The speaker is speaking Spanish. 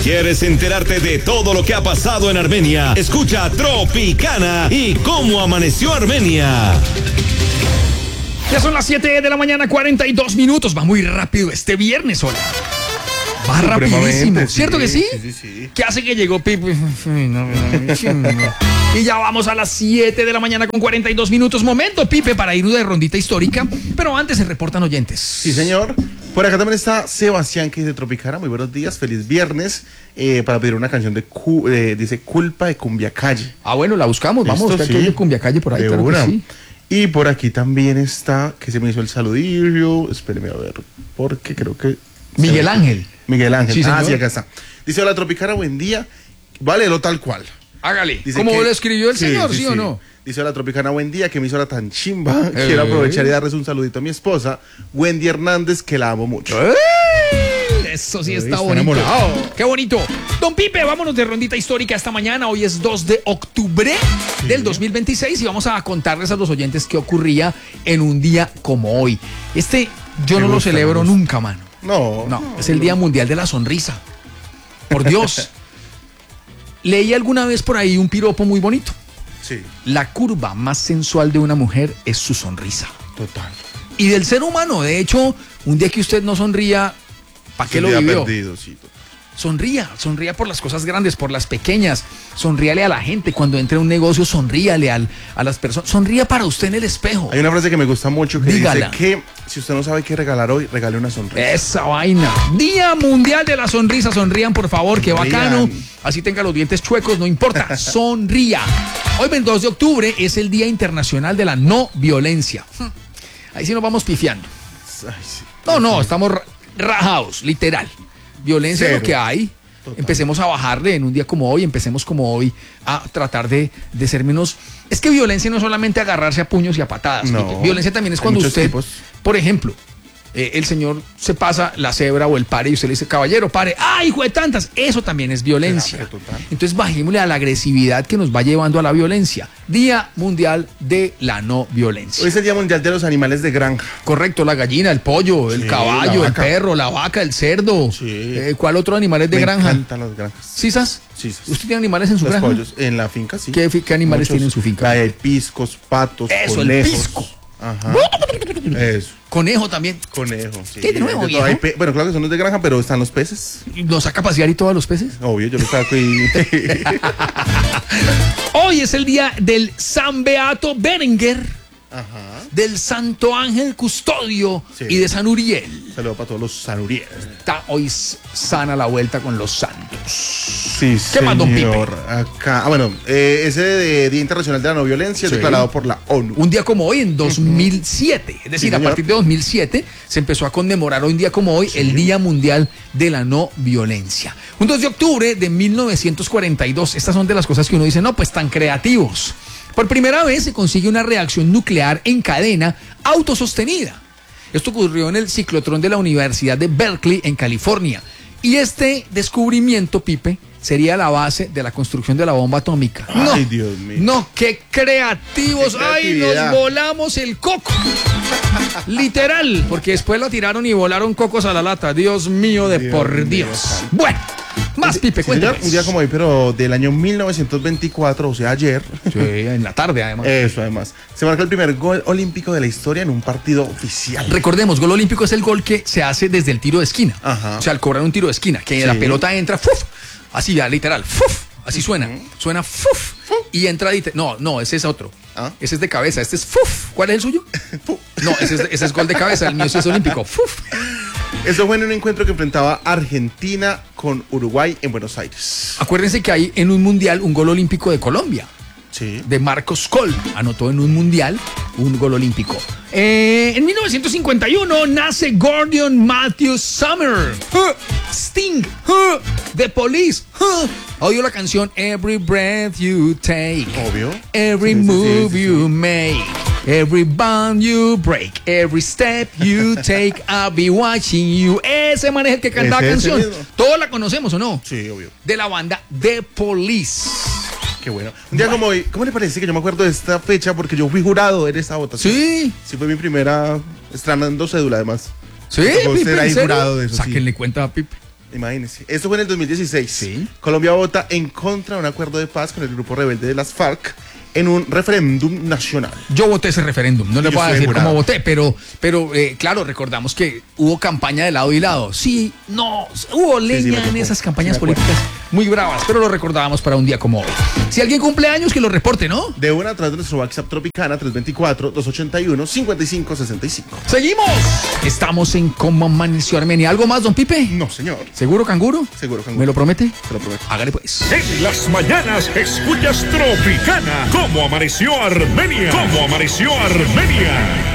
¿Quieres enterarte de todo lo que ha pasado en Armenia? Escucha Tropicana y cómo amaneció Armenia. Ya son las 7 de la mañana, 42 minutos. Va muy rápido este viernes, hola. Va rapidísimo, sí, ¿cierto que sí? Sí. ¿Qué hace que llegó Pipe? Y ya vamos a las 7 de la mañana con 42 minutos. Momento, Pipe, para ir de rondita histórica. Pero antes se reportan oyentes. Sí, señor. Por acá también está Sebastián, que dice Tropicana. Muy buenos días, feliz viernes. Para pedir una canción dice Culpa de Cumbia Calle. Ah, bueno, la buscamos. Vamos a buscar que hay Cumbia Calle por ahí. De claro una. que sí. Y por aquí también está, que se me hizo el saludillo. Espéreme a ver, porque creo que... Miguel Ángel. Miguel Ángel. Sí, señor. Sí, acá está. Dice, hola Tropicana, buen día. Vale, lo tal cual. Hágale. Dice ¿Cómo que- lo escribió el señor, sí o no? Dice, hola Tropicana, buen día, que me hizo la tan chimba. Quiero aprovechar y darles un saludito a mi esposa, Wendy Hernández, que la amo mucho. Eso sí Ay, está está bonito. enamorado. Qué bonito. Don Pipe, vámonos de rondita histórica esta mañana. Hoy es 2 de octubre del 2026 y vamos a contarles a los oyentes qué ocurría en un día como hoy. Yo no lo celebro nunca, mano. No. No, es el Día Mundial de la Sonrisa. Por Dios. Leí alguna vez por ahí un piropo muy bonito. Sí, La curva más sensual de una mujer es su sonrisa. total. Y del ser humano, de hecho, un día que usted no sonría, ¿para qué lo Se había vivió? perdido, sí, total. Sonría por las cosas grandes, por las pequeñas. Sonríale a la gente cuando entre a un negocio, sonríale a las personas. Sonría para usted en el espejo. Hay una frase que me gusta mucho que Dígala. dice que si usted no sabe qué regalar hoy, regale una sonrisa. Esa vaina. Día Mundial de la Sonrisa. Sonrían, por favor, qué Sonrían. bacano. Así tenga los dientes chuecos, no importa. Sonría. Hoy, 22 de octubre, es el Día Internacional de la No Violencia. Ahí sí nos vamos pifiando. Ay, sí. No, estamos rajados, literal. Violencia es Cero. lo que hay. Total. Empecemos a bajarle en un día como hoy, empecemos como hoy a tratar de ser menos... Es que violencia no es solamente agarrarse a puños y a patadas. No. Pipe. Violencia también es Hay cuando muchos usted, tipos. por ejemplo, el señor se pasa la cebra o el pare y usted le dice, caballero, pare. ¡Ah, hijo de tantas! Eso también es violencia. Claro, total. Entonces bajémosle a la agresividad que nos va llevando a la violencia. Día Mundial de la No Violencia. Hoy es el Día Mundial de los Animales de Granja. Correcto, la gallina, el pollo, el Sí, caballo, la el vaca. perro, la vaca, el cerdo. Sí. ¿Cuál otro animal es de Me granja? encantan las granjas. ¿Sisas? Sisas. ¿Usted tiene animales en su Los granja? pollos en la finca, sí. ¿Qué animales tiene en su finca? Hay piscos, patos, Eso, el conejos. pisco. Ajá. Eso. Conejo también. Conejo, sí. ¿Qué de nuevo, todo. viejo? Bueno, claro que son los de granja, pero están los peces. ¿Los saca a pasear y todos los peces? Obvio, yo los saco y... Hoy es el día del San Beato Berenguer, Ajá. del Santo Ángel Custodio Sí. y de San Uriel. Saludo para todos los sanurieles. Está hoy sana la vuelta con los santos. Sí, ¿Qué más, don señor. Acá, bueno, ese de Día Internacional de la No Violencia es Sí. declarado por la ONU. Un día como hoy, en 2007. Es decir, Sí, a señor. partir de 2007 se empezó a conmemorar hoy un día como hoy el Día Mundial de la No Violencia. Un 2 de octubre de 1942. Estas son de las cosas que uno dice, no, pues tan creativos. Por primera vez se consigue una reacción nuclear en cadena autosostenida. Esto ocurrió en el ciclotrón de la Universidad de Berkeley, en California. Y este descubrimiento, Pipe, sería la base de la construcción de la bomba atómica. Ay, Dios mío. No, qué creativos. Qué Ay, nos creatividad. volamos el coco. Literal, porque después la tiraron y volaron cocos a la lata. Dios mío, de Dios por mío, Dios. santo. Bueno, más Pipe, Sí, señor, cuéntanos. un día como hoy, pero del año 1924, o sea, ayer. Sí, en la tarde, además. Eso, además. Se marca el primer gol olímpico de la historia en un partido oficial. Recordemos, gol olímpico es el gol que se hace desde el tiro de esquina. Ajá. O sea, al cobrar un tiro de esquina, que Sí. la pelota entra, ¡fuf! Así ya, literal, ¡fuf! Así suena. Suena ¡fuf! Y entra. No, ese es otro. ¿Ah? Ese es de cabeza, este es ¡fuf! ¿Cuál es el suyo? No, ese es gol de cabeza, el mío sí es olímpico. ¡Fuf! Eso fue en un encuentro que enfrentaba Argentina con Uruguay en Buenos Aires. Acuérdense que hay en un mundial un gol olímpico de Colombia. Sí. De Marcos Coll, anotó en un mundial un gol olímpico. En 1951 nace Gordon Matthew Summer. Sting, The Police. Odio la canción Every Breath You Take. Obvio. Every Sí, sí, sí, move sí, sí. you make. Every bond you break. Every step you take. I'll be watching you. Ese man es el que canta la Ese es el canción. mismo. Todos la conocemos, ¿o no? Sí, obvio. De la banda The Police. Qué bueno. Un día como hoy, ¿cómo le parece que yo me acuerdo de esta fecha? Porque yo fui jurado en esta votación. Sí. Sí, fue mi primera estrenando cédula, además. Sí, Tocó Pipe, ser ahí ¿en serio? jurado de eso, sí. Sáquenle cuenta a Pipe. Imagínense. Esto fue en el 2016. Sí. Colombia vota en contra de un acuerdo de paz con el grupo rebelde de las FARC en un referéndum nacional. Yo voté ese referéndum, no le Yo voy a estoy decir jurado. cómo voté, pero claro, recordamos que hubo campaña de lado y lado. Sí, no, hubo me leña en tocó. esas campañas Sí, me acuerdo. políticas muy bravas, pero lo recordábamos para un día como hoy. Si alguien cumple años, que lo reporte, ¿no? De una a través de nuestro WhatsApp Tropicana 324-281-5565. ¡Seguimos! Estamos en Cómo Amaneció Armenia. ¿Algo más, don Pipe? No, señor. ¿Seguro, canguro? Seguro, canguro. ¿Me lo promete? Te lo prometo. Hágale pues. En las mañanas escuchas Tropicana. ¿Cómo amaneció Armenia? ¿Cómo amaneció Armenia?